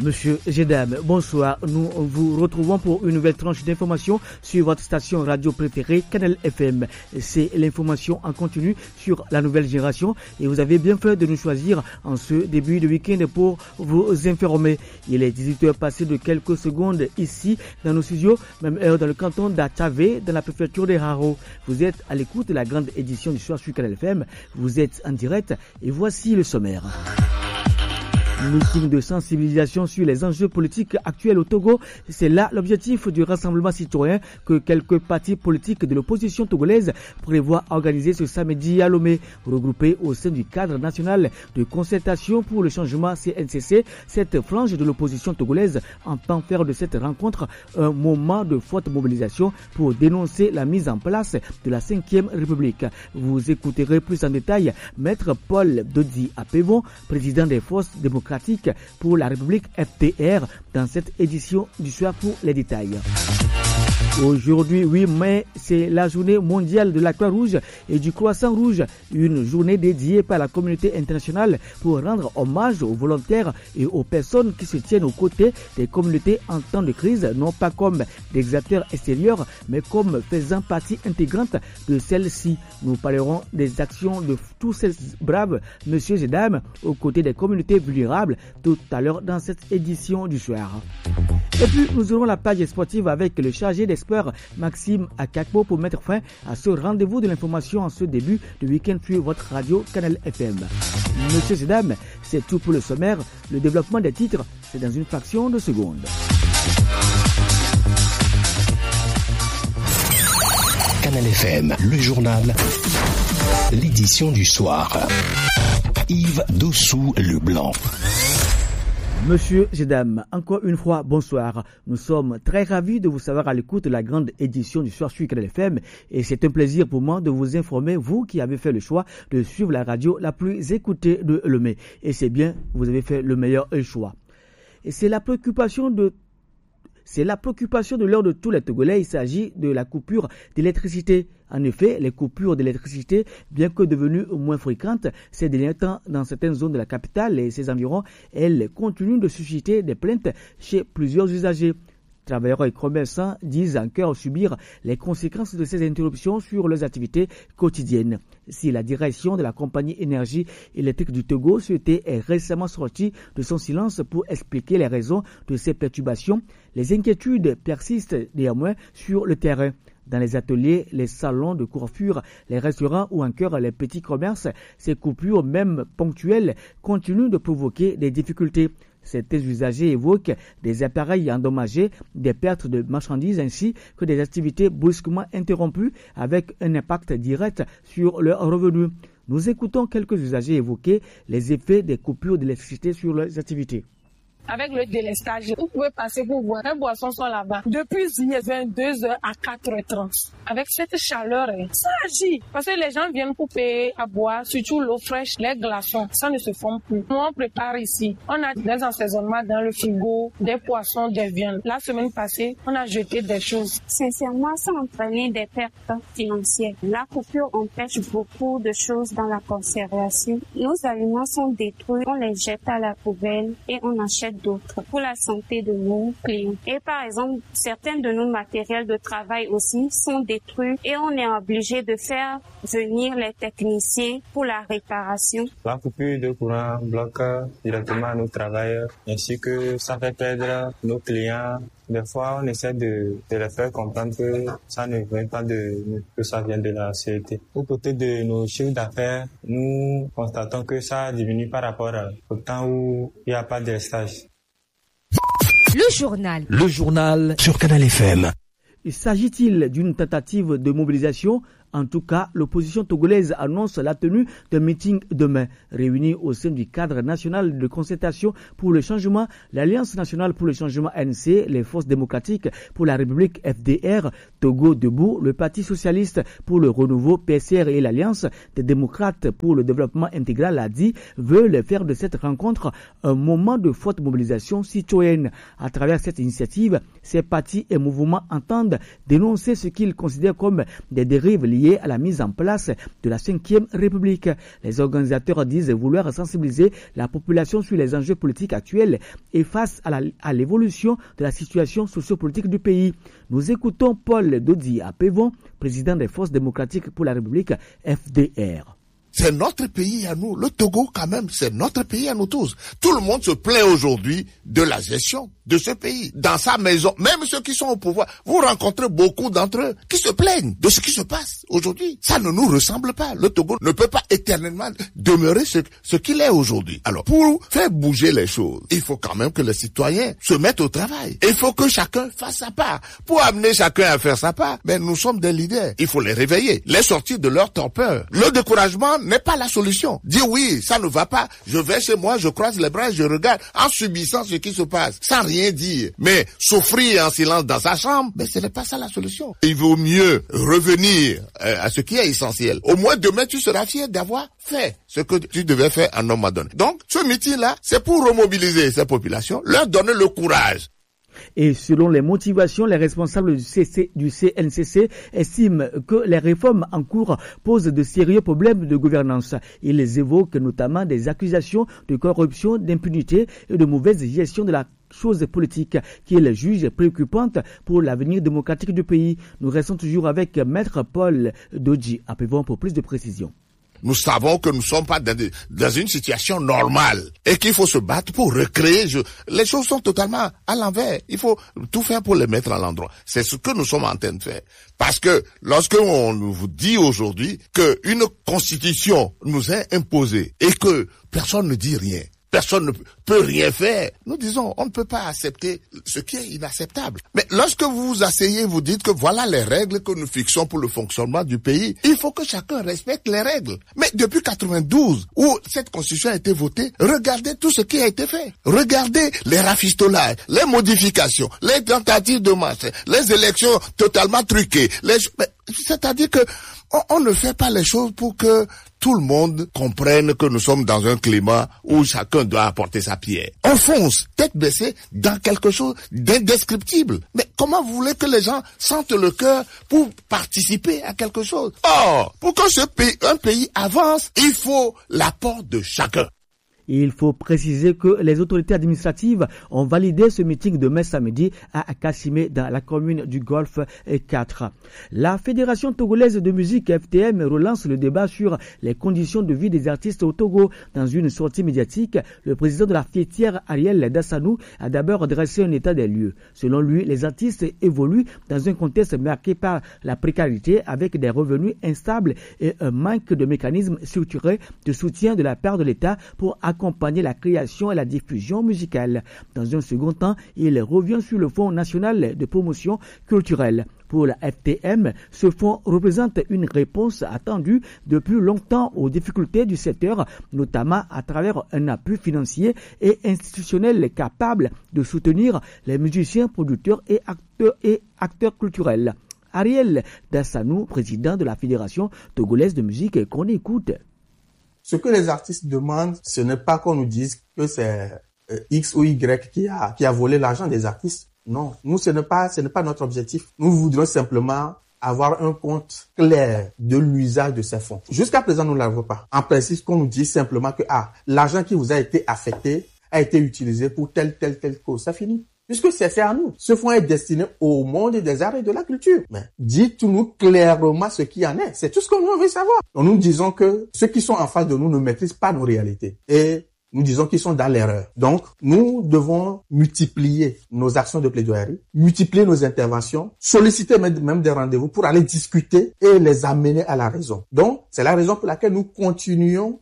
Monsieur Jedam, bonsoir. Nous vous retrouvons pour une nouvelle tranche d'information sur votre station radio préférée, Canal FM. C'est l'information en continu sur la nouvelle génération et vous avez bien fait de nous choisir en ce début de week-end pour vous informer. Il est 18h passé de quelques secondes ici dans nos studios, même heure dans le canton d'Atavé, dans la préfecture de Haro. Vous êtes à l'écoute de la grande édition du soir sur Canal FM. Vous êtes en direct et voici le sommaire. Meeting de sensibilisation sur les enjeux politiques actuels au Togo, c'est là l'objectif du rassemblement citoyen que quelques partis politiques de l'opposition togolaise prévoient organiser ce samedi à Lomé. Regroupés au sein du cadre national de concertation pour le changement CNCC, cette frange de l'opposition togolaise entend faire de cette rencontre un moment de forte mobilisation pour dénoncer la mise en place de la 5e République. Vous écouterez plus en détail Maître Paul Dodi Apevon, président des forces démocratiques pour la République FDR dans cette édition du soir pour les détails. Aujourd'hui, 8 mai, c'est la journée mondiale de la Croix-Rouge et du Croissant Rouge, une journée dédiée par la communauté internationale pour rendre hommage aux volontaires et aux personnes qui se tiennent aux côtés des communautés en temps de crise, non pas comme des acteurs extérieurs, mais comme faisant partie intégrante de celle-ci. Nous parlerons des actions de tous ces braves messieurs et dames aux côtés des communautés vulnérables tout à l'heure dans cette édition du soir. Et puis, nous aurons la page sportive avec le chargé des sports Maxime Akakpo pour mettre fin à ce rendez-vous de l'information en ce début de week-end sur votre radio Canal FM. Messieurs et dames, c'est tout pour le sommaire. Le développement des titres, c'est dans une fraction de seconde. Canal FM, le journal, l'édition du soir. Yves Dossou-Leblanc. Monsieur Jedam, encore une fois, bonsoir. Nous sommes très ravis de vous savoir à l'écoute de la grande édition du soir sur Canal FM et c'est un plaisir pour moi de vous informer, vous qui avez fait le choix de suivre la radio la plus écoutée de Lomé. Et c'est bien, vous avez fait le meilleur choix. Et c'est la préoccupation de l'heure de tous les Togolais, il s'agit de la coupure d'électricité. En effet, les coupures d'électricité, bien que devenues moins fréquentes ces derniers temps dans certaines zones de la capitale et ses environs, elles continuent de susciter des plaintes chez plusieurs usagers. Travailleurs et commerçants disent encore subir les conséquences de ces interruptions sur leurs activités quotidiennes. Si la direction de la compagnie énergie électrique du Togo est récemment sortie de son silence pour expliquer les raisons de ces perturbations, les inquiétudes persistent néanmoins sur le terrain. Dans les ateliers, les salons de coiffure, les restaurants ou encore les petits commerces, ces coupures, même ponctuelles, continuent de provoquer des difficultés. Certains usagers évoquent des appareils endommagés, des pertes de marchandises ainsi que des activités brusquement interrompues avec un impact direct sur leurs revenus. Nous écoutons quelques usagers évoquer les effets des coupures d'électricité sur leurs activités. Avec le délestage, vous pouvez passer pour boire. Les boissons sont là-bas. Depuis hier, 22h à 4h30. Avec cette chaleur, ça agit. Parce que les gens viennent pour payer à boire, surtout l'eau fraîche, les glaçons. Ça ne se forme plus. Nous, on prépare ici. On a des assaisonnements dans le frigo, des poissons, des viandes. La semaine passée, on a jeté des choses. Sincèrement, ça entraîne des pertes financières. La coupure empêche beaucoup de choses dans la conservation. Nos aliments sont détruits, on les jette à la poubelle et on achète d'autres pour la santé de nos clients. Et par exemple, certains de nos matériels de travail aussi sont détruits et on est obligé de faire venir les techniciens pour la réparation. La coupure de courant bloque directement nos travailleurs ainsi que ça fait perdre nos clients. Des fois, on essaie de les faire comprendre que ça ne vient pas que ça vient de la CET. Au côté de nos chiffres d'affaires, nous constatons que ça diminue par rapport au temps où il n'y a pas de stage. Le journal sur Canal FM. S'agit-il d'une tentative de mobilisation? En tout cas, l'opposition togolaise annonce la tenue d'un meeting demain. Réunis au sein du cadre national de concertation pour le changement, l'Alliance nationale pour le changement ANC, les forces démocratiques pour la République FDR, Togo Debout, le Parti socialiste pour le renouveau PSR et l'Alliance des démocrates pour le développement intégral ADI veulent faire de cette rencontre un moment de forte mobilisation citoyenne. À travers cette initiative, ces partis et mouvements entendent dénoncer ce qu'ils considèrent comme des dérives liées veiller à la mise en place de la 5e République. Les organisateurs disent vouloir sensibiliser la population sur les enjeux politiques actuels et face à l'évolution de la situation sociopolitique du pays. Nous écoutons Paul Dodi à Pévon, président des Forces démocratiques pour la République, FDR. C'est notre pays à nous. Le Togo, quand même, c'est notre pays à nous tous. Tout le monde se plaint aujourd'hui de la gestion de ce pays. Dans sa maison, même ceux qui sont au pouvoir, vous rencontrez beaucoup d'entre eux qui se plaignent de ce qui se passe aujourd'hui. Ça ne nous ressemble pas. Le Togo ne peut pas éternellement demeurer ce qu'il est aujourd'hui. Alors, pour faire bouger les choses, il faut quand même que les citoyens se mettent au travail. Il faut que chacun fasse sa part. Pour amener chacun à faire sa part, mais nous sommes des leaders. Il faut les réveiller, les sortir de leur torpeur. Le découragement n'est pas la solution. Dire oui, ça ne va pas, je vais chez moi, je croise les bras, je regarde en subissant ce qui se passe, sans rien dire. Mais souffrir en silence dans sa chambre, mais ce n'est pas ça la solution. Il vaut mieux revenir à ce qui est essentiel. Au moins demain, tu seras fier d'avoir fait ce que tu devais faire un homme à donner. Donc, ce meeting-là, c'est pour remobiliser ces populations, leur donner le courage. Et selon les motivations, les responsables du CNCC estiment que les réformes en cours posent de sérieux problèmes de gouvernance. Ils évoquent notamment des accusations de corruption, d'impunité et de mauvaise gestion de la chose politique qu'ils jugent préoccupante pour l'avenir démocratique du pays. Nous restons toujours avec Maître Paul Dodji à Pévon pour plus de précisions. Nous savons que nous ne sommes pas dans une situation normale et qu'il faut se battre pour recréer. Les choses sont totalement à l'envers. Il faut tout faire pour les mettre à l'endroit. C'est ce que nous sommes en train de faire. Parce que lorsque on vous dit aujourd'hui qu'une constitution nous est imposée et que personne ne dit rien, personne ne peut rien faire, nous disons, on ne peut pas accepter ce qui est inacceptable. Mais lorsque vous vous asseyez, vous dites que voilà les règles que nous fixons pour le fonctionnement du pays, il faut que chacun respecte les règles. Mais depuis 92, où cette constitution a été votée, regardez tout ce qui a été fait. Regardez les rafistolages, les modifications, les tentatives de marche, les élections totalement truquées. C'est-à-dire que on ne fait pas les choses pour que tout le monde comprenne que nous sommes dans un climat où chacun doit apporter sa pierre. On fonce, tête baissée, dans quelque chose d'indescriptible. Mais comment vous voulez que les gens sentent le cœur pour participer à quelque chose? Or, pour que un pays avance, il faut l'apport de chacun. Il faut préciser que les autorités administratives ont validé ce meeting demain samedi à Kassimé dans la commune du Golfe 4. La Fédération togolaise de musique FTM relance le débat sur les conditions de vie des artistes au Togo. Dans une sortie médiatique, le président de la fêtière Ariel Dassanou a d'abord dressé un état des lieux. Selon lui, les artistes évoluent dans un contexte marqué par la précarité avec des revenus instables et un manque de mécanismes structurés de soutien de la part de l'État pour accompagner la création et la diffusion musicale. Dans un second temps, il revient sur le Fonds national de promotion culturelle. Pour la FTM, ce fonds représente une réponse attendue depuis longtemps aux difficultés du secteur, notamment à travers un appui financier et institutionnel capable de soutenir les musiciens, producteurs et acteurs culturels. Ariel Dassanou, président de la Fédération togolaise de musique, qu'on écoute. Ce que les artistes demandent, ce n'est pas qu'on nous dise que c'est X ou Y qui a volé l'argent des artistes. Non, nous, ce n'est pas notre objectif. Nous voudrions simplement avoir un compte clair de l'usage de ces fonds. Jusqu'à présent, nous ne l'avons pas. En principe, ce qu'on nous dit simplement que l'argent qui vous a été affecté a été utilisé pour telle cause. Ça finit. Puisque c'est à nous. Ce fonds est destiné au monde des arts et de la culture. Mais dites-nous clairement ce qu'il y en est. C'est tout ce que nous veut savoir. Donc nous disons que ceux qui sont en face de nous ne maîtrisent pas nos réalités. Et nous disons qu'ils sont dans l'erreur. Donc, nous devons multiplier nos actions de plaidoirie, multiplier nos interventions, solliciter même des rendez-vous pour aller discuter et les amener à la raison. Donc, c'est la raison pour laquelle nous continuons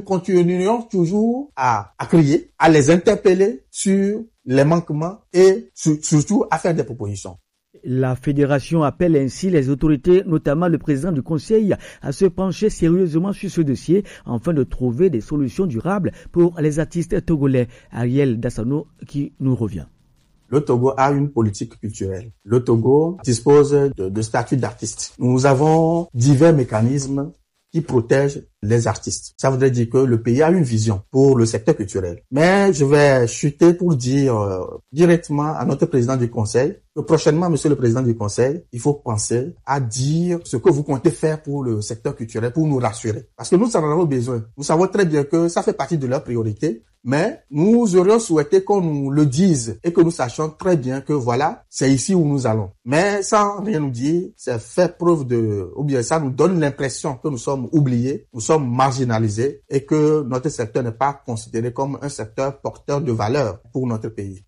toujours à crier, à les interpeller sur les manquements et surtout à faire des propositions. La fédération appelle ainsi les autorités, notamment le président du conseil, à se pencher sérieusement sur ce dossier afin de trouver des solutions durables pour les artistes togolais. Ariel Dassanou qui nous revient. Le Togo a une politique culturelle. Le Togo dispose de statut d'artiste. Nous avons divers mécanismes qui protègent les artistes. Ça voudrait dire que le pays a une vision pour le secteur culturel. Mais je vais chuter pour dire directement à notre président du conseil que prochainement, monsieur le président du conseil, il faut penser à dire ce que vous comptez faire pour le secteur culturel pour nous rassurer. Parce que nous en avons besoin. Nous savons très bien que ça fait partie de leurs priorités. Mais nous aurions souhaité qu'on nous le dise et que nous sachions très bien que voilà, c'est ici où nous allons. Mais sans rien nous dire, c'est fait preuve ou bien ça nous donne l'impression que nous sommes oubliés, nous sommes marginalisés et que notre secteur n'est pas considéré comme un secteur porteur de valeur pour notre pays.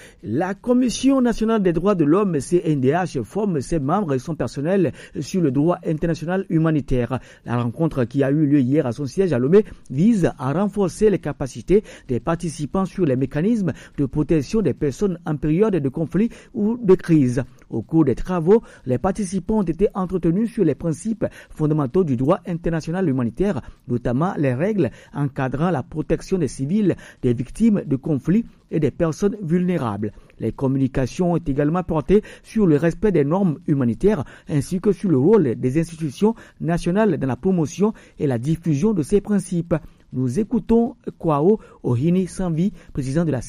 La Commission nationale des droits de l'homme, CNDH, forme ses membres et son personnel sur le droit international humanitaire. La rencontre qui a eu lieu hier à son siège à Lomé vise à renforcer les capacités des participants sur les mécanismes de protection des personnes en période de conflit ou de crise. Au cours des travaux, les participants ont été entretenus sur les principes fondamentaux du droit international humanitaire, notamment les règles encadrant la protection des civils, des victimes de conflits et des personnes vulnérables. Les communications ont également porté sur le respect des normes humanitaires ainsi que sur le rôle des institutions nationales dans la promotion et la diffusion de ces principes. Nous écoutons Kwao Ohini Sanvi, président de la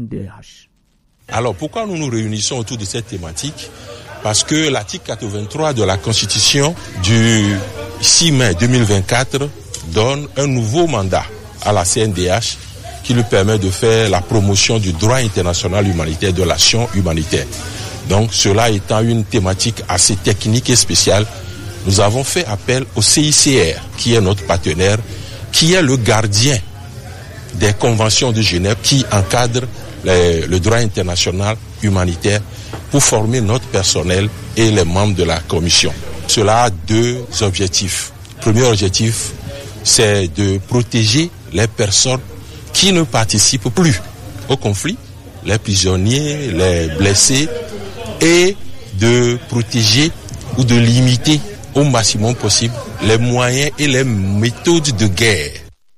CNDH. Alors pourquoi nous nous réunissons autour de cette thématique? Parce que l'article 83 de la Constitution du 6 mai 2024 donne un nouveau mandat à la CNDH qui lui permet de faire la promotion du droit international humanitaire, de l'action humanitaire. Donc cela étant une thématique assez technique et spéciale, nous avons fait appel au CICR, qui est notre partenaire, qui est le gardien des conventions de Genève qui encadrent le droit international humanitaire pour former notre personnel et les membres de la commission. Cela a deux objectifs. Le premier objectif, c'est de protéger les personnes qui ne participent plus au conflit, les prisonniers, les blessés, et de protéger ou de limiter au maximum possible les moyens et les méthodes de guerre.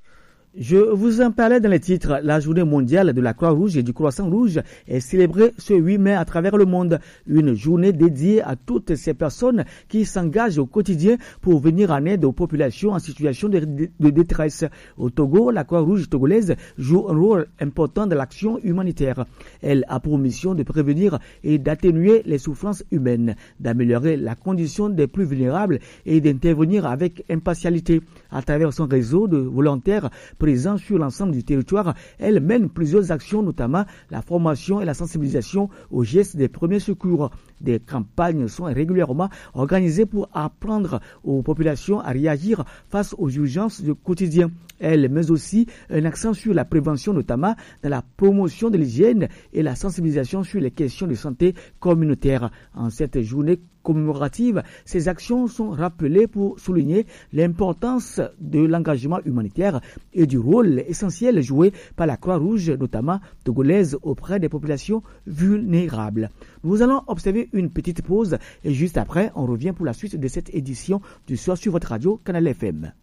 Je vous en parlais dans les titres. La journée mondiale de la Croix-Rouge et du Croissant-Rouge est célébrée ce 8 mai à travers le monde. Une journée dédiée à toutes ces personnes qui s'engagent au quotidien pour venir en aide aux populations en situation de détresse. Au Togo, la Croix-Rouge togolaise joue un rôle important dans l'action humanitaire. Elle a pour mission de prévenir et d'atténuer les souffrances humaines, d'améliorer la condition des plus vulnérables et d'intervenir avec impartialité. À travers son réseau de volontaires présents sur l'ensemble du territoire, elle mène plusieurs actions, notamment la formation et la sensibilisation aux gestes des premiers secours. Des campagnes sont régulièrement organisées pour apprendre aux populations à réagir face aux urgences du quotidien. Elle met aussi un accent sur la prévention, notamment dans la promotion de l'hygiène et la sensibilisation sur les questions de santé communautaire. En cette journée commémorative, ces actions sont rappelées pour souligner l'importance de l'engagement humanitaire et du rôle essentiel joué par la Croix-Rouge, notamment togolaise, auprès des populations vulnérables. Nous allons observer une petite pause et juste après, on revient pour la suite de cette édition du soir sur votre radio Canal FM.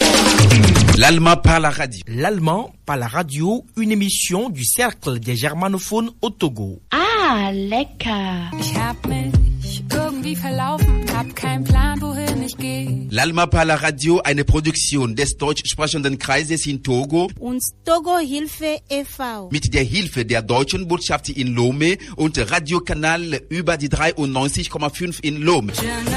L'Allemand par la radio. L'Allemand par la radio, une émission du Cercle des germanophones au Togo. Ah, lecker. Ich hab mich irgendwie verlaufen, hab keinen Plan, wohin ich gehe. L'Allemand par la radio, eine Produktion des deutschsprechenden Kreises in Togo und Togo Hilfe e.V. mit der Hilfe der deutschen Botschaft in Lomé und Radiokanal über die 93,5 in Lomé.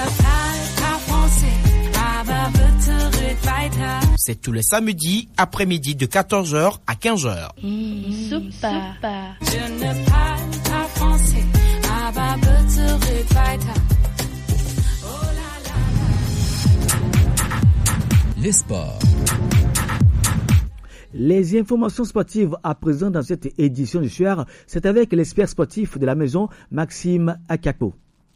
C'est tous les samedis après-midi de 14h à 15h. Super. Je ne parle pas français, aber bitte red weiter. Oh la la. Les sports. Les informations sportives à présent dans cette édition du soir, c'est avec l'expert sportif de la maison, Maxime Akapo.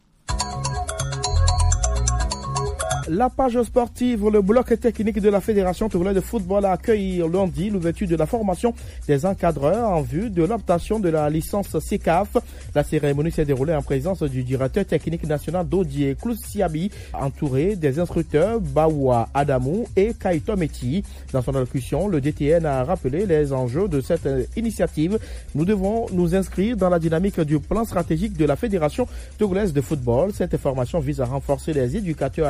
La page sportive, le bloc technique de la Fédération togolaise de football a accueilli lundi l'ouverture de la formation des encadreurs en vue de l'obtention de la licence CECAF. La cérémonie s'est déroulée en présence du directeur technique national Dodier Klousiabi, entouré des instructeurs Bawa Adamou et Kaito Meti. Dans son allocution, le DTN a rappelé les enjeux de cette initiative. Nous devons nous inscrire dans la dynamique du plan stratégique de la Fédération togolaise de football. Cette formation vise à renforcer les éducateurs à la base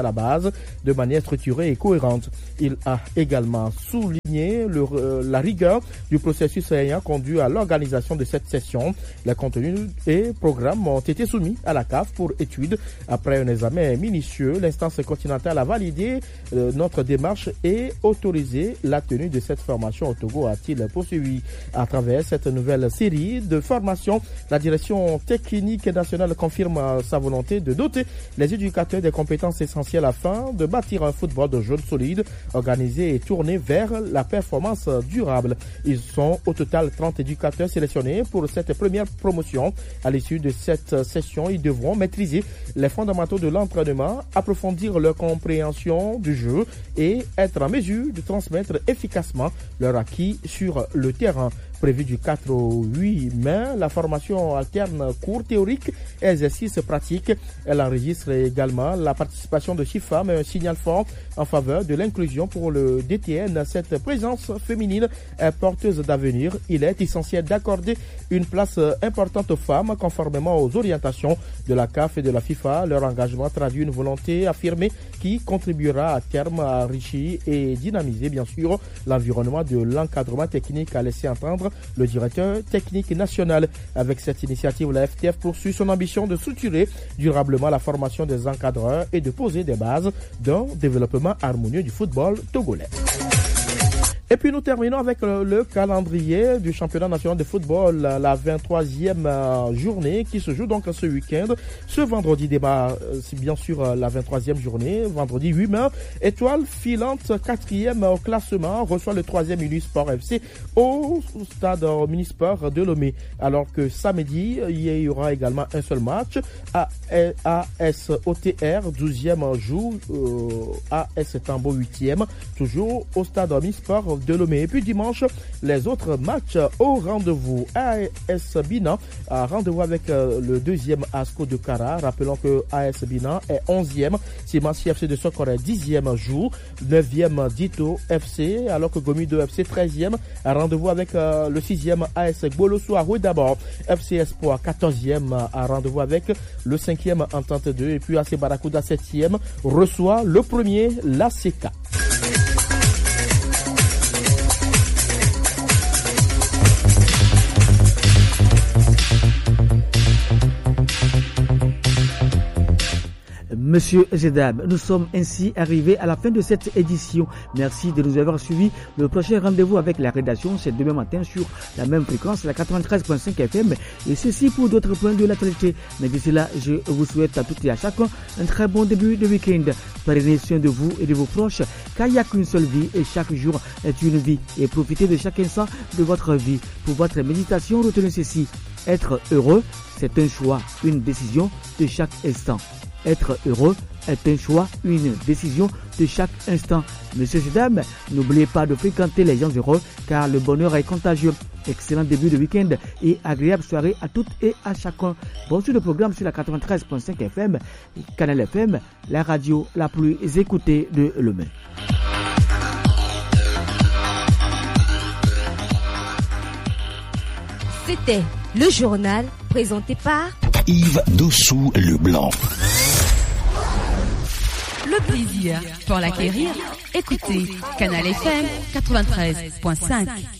base de manière structurée et cohérente. Il a également souligné la rigueur du processus ayant conduit à l'organisation de cette session. Les contenus et programmes ont été soumis à la CAF pour étude. Après un examen minutieux, l'instance continentale a validé notre démarche et autorisé la tenue de cette formation au Togo, a-t-il poursuivi. À travers cette nouvelle série de formations, la direction technique nationale confirme sa volonté de doter les éducateurs des compétences essentielles afin de bâtir un football de jeunes solides, organisé et tourné vers la performance durable. Ils sont au total 30 éducateurs sélectionnés pour cette première promotion. À l'issue de cette session, ils devront maîtriser les fondamentaux de l'entraînement, approfondir leur compréhension du jeu et être en mesure de transmettre efficacement leur acquis sur le terrain. Prévu du 4 au 8 mai, la formation alterne cours théoriques et exercices pratiques. Elle enregistre également la participation de 6 femmes et un signal fort en faveur de l'inclusion pour le DTN. Cette présence féminine est porteuse d'avenir. Il est essentiel d'accorder une place importante aux femmes conformément aux orientations de la CAF et de la FIFA. Leur engagement traduit une volonté affirmée qui contribuera à terme à enrichir et dynamiser bien sûr l'environnement de l'encadrement technique, a laissé entendre le directeur technique national. Avec cette initiative, la FTF poursuit son ambition de structurer durablement la formation des encadreurs et de poser des bases d'un développement harmonieux du football togolais. Et puis nous terminons avec le calendrier du championnat national de football, la 23e journée qui se joue donc ce week-end. Ce vendredi débat, c'est bien sûr la 23e journée, vendredi 8 mai. Étoile filante 4e au classement reçoit le 3e Unisport FC au stade Omnisport de Lomé. Alors que samedi, il y aura également un seul match. ASOTR 12e joue, AS Tambo 8e, toujours au stade Omnisport de Lomé. Et puis dimanche, les autres matchs au rendez-vous. AS Bina a rendez-vous avec le 2e ASCO de Kara. Rappelons que AS Bina est 11e. Simansi FC de Sokor est 10e jour. 9e Dito FC, alors que Gomido FC 13e a rendez-vous avec le 6e AS Gboloso à d'abord. FC Espoir 14e a rendez-vous avec le 5e Entente 2. Et puis AC Barakuda 7e reçoit le premier l'ACK. Monsieur Zedab, nous sommes ainsi arrivés à la fin de cette édition. Merci de nous avoir suivis. Le prochain rendez-vous avec la rédaction, c'est demain matin sur la même fréquence, la 93.5 FM. Et ceci pour d'autres points de l'actualité. Mais d'ici là, je vous souhaite à toutes et à chacun un très bon début de week-end. Prenez soin de vous et de vos proches, car il n'y a qu'une seule vie et chaque jour est une vie. Et profitez de chaque instant de votre vie. Pour votre méditation, retenez ceci. Être heureux, c'est un choix, une décision de chaque instant. Être heureux est un choix, une décision de chaque instant. Messieurs et dames, n'oubliez pas de fréquenter les gens heureux car le bonheur est contagieux. Excellent début de week-end et agréable soirée à toutes et à chacun. Bonjour le programme sur la 93.5 FM, Canal FM, la radio la plus écoutée de Lomé. C'était le journal présenté par Yves Dossou-Leblanc. Le plaisir pour l'acquérir, écoutez Canal FM 93.5.